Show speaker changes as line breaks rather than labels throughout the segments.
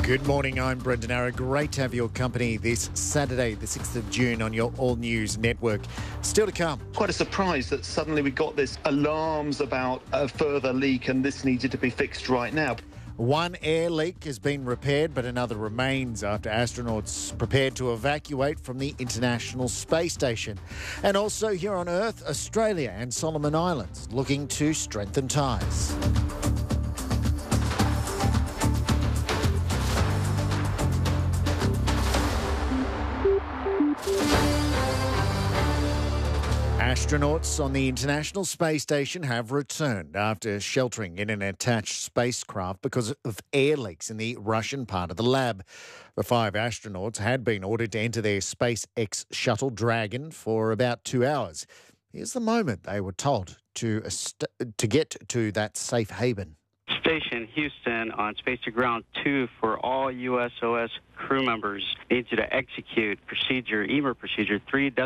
Good morning, I'm Brendan Arrow. Great to have your company this Saturday, the 6th of June on your All News Network. Still to come.
Quite a surprise that suddenly we got this alarms about a further leak and this needed to be fixed right now.
One air leak has been repaired, but another remains after astronauts prepared to evacuate from the International Space Station. And also here on Earth, Australia and Solomon Islands looking to strengthen ties. Astronauts on the International Space Station have returned after sheltering in an attached spacecraft because of air leaks in the Russian part of the lab. The 5 astronauts had been ordered to enter their SpaceX shuttle Dragon for about 2 hours. Here's the moment they were told to get to that safe haven.
Station Houston on Space to Ground 2 for all USOS crew members. Needs you to execute EMER procedure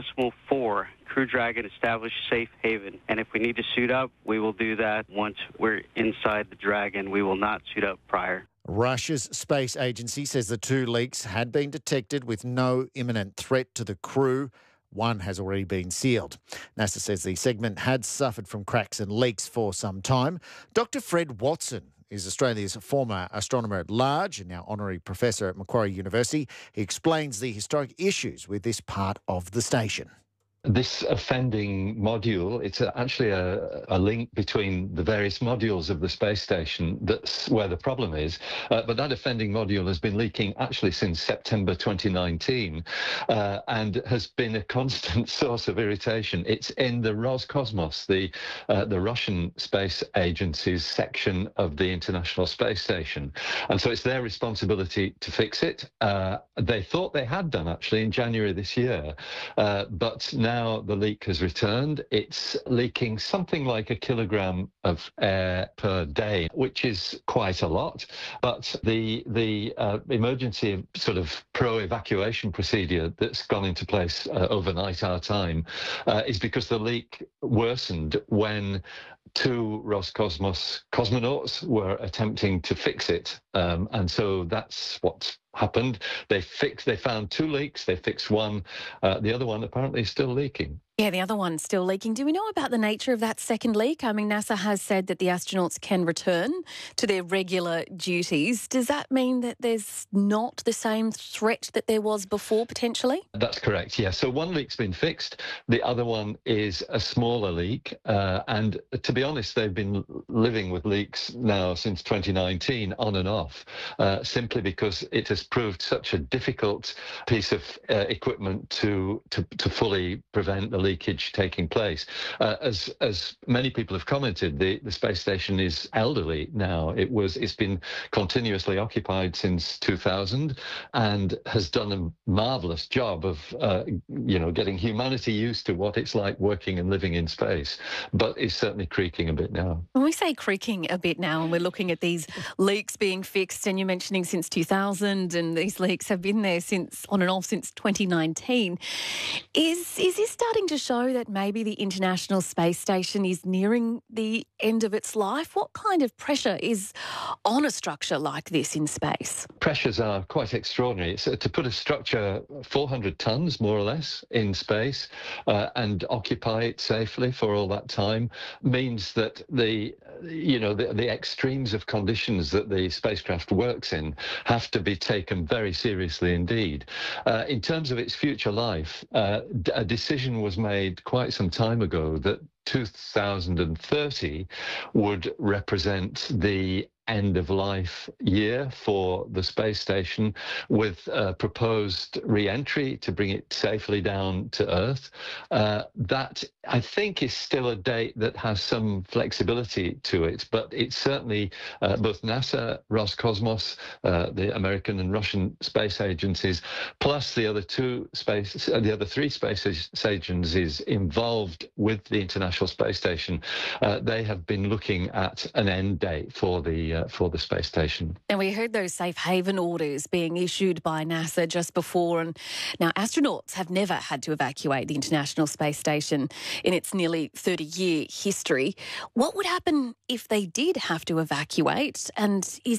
3.4. Crew Dragon established safe haven. And if we need to suit up, we will do that once we're inside the Dragon. We will not suit up prior.
Russia's space agency says the 2 leaks had been detected with no imminent threat to the crew. One has already been sealed. NASA says the segment had suffered from cracks and leaks for some time. Dr. Fred Watson is Australia's former astronomer at large and now honorary professor at Macquarie University. He explains the historic issues with this part of the station.
This offending module, it's actually a link between the various modules of the space station. That's where the problem is. But that offending module has been leaking actually since September 2019 and has been a constant source of irritation. It's in the Roscosmos, the Russian space agency's section of the International Space Station. And so it's their responsibility to fix it. They thought they had done actually in January this year, but now the leak has returned. It's leaking something like 1 kilogram of air per day, which is quite a lot. But the emergency sort of pro-evacuation procedure that's gone into place overnight our time is because the leak worsened when 2 Roscosmos cosmonauts were attempting to fix it. And so that's what's happened. They found 2 leaks, they fixed one. The other one apparently is still leaking.
Yeah, the other one's still leaking. Do we know about the nature of that second leak? I mean, NASA has said that the astronauts can return to their regular duties. Does that mean that there's not the same threat that there was before, potentially?
That's correct, yeah. So one leak's been fixed. The other one is a smaller leak. And to be honest, they've been living with leaks now since 2019, on and off, simply because it has proved such a difficult piece of equipment to fully prevent the leakage taking place. As many people have commented, the space station is elderly now. It's been continuously occupied since 2000 and has done a marvelous job of getting humanity used to what it's like working and living in space, but it's certainly creaking a bit now.
When we say creaking a bit now and we're looking at these leaks being fixed, and you're mentioning since 2000, and these leaks have been there since on and off since 2019, is this starting to show that maybe the International Space Station is nearing the end of its life? What kind of pressure is on a structure like this in space?
Pressures are quite extraordinary. So to put a structure 400 tons, more or less, in space and occupy it safely for all that time means that the extremes of conditions that the spacecraft works in have to be taken very seriously indeed. In terms of its future life, a decision was made quite some time ago that 2030 would represent the end of life year for the space station, with a proposed re-entry to bring it safely down to Earth. That, I think, is still a date that has some flexibility to it, but it's certainly both NASA, Roscosmos, the American and Russian space agencies, plus the other 3 space agencies involved with the International Space Station. They have been looking at an end date for the space station.
And we heard those safe haven orders being issued by NASA just before, and now astronauts have never had to evacuate the International Space Station in its nearly 30-year history. What would happen if they did have to evacuate, and is